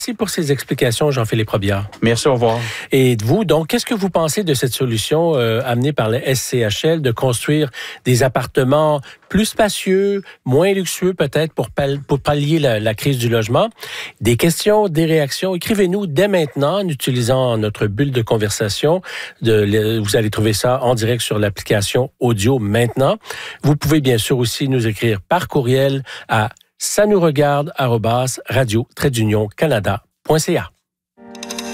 Merci pour ces explications, Jean-Philippe Robillard. Merci, au revoir. Et vous, donc, qu'est-ce que vous pensez de cette solution amenée par le SCHL de construire des appartements plus spacieux, moins luxueux peut-être pour pallier la crise du logement? Des questions, des réactions, écrivez-nous dès maintenant en utilisant notre bulle de conversation. Vous allez trouver ça en direct sur l'application Audio maintenant. Vous pouvez bien sûr aussi nous écrire par courriel à ça nous regarde @radio-canada.ca.